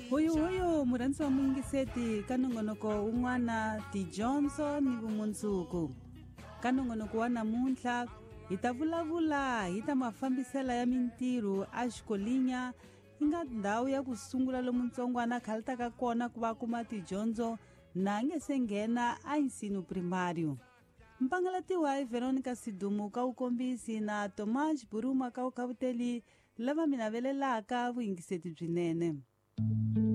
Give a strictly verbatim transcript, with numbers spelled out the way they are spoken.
Huyu huyu muranzi wa mwingiseti kanongonoko un'wana T Johnson ni vumunzuku. Kanongonoko wa namuntlha hi ta vulavula hi ta mafambisela ya mintirho a xikolinya yi nga ndhawu ya ku sungula lomu ntsongwana khalitaka kona ku va kuma tidyondzo na nge se nghena a ensino primário. Mpangalatiwa hi Veronica Sidumu ka ukombisi na Tomas Buruma ka ukavuteli lava minavelelaka vuyingiseti byinene.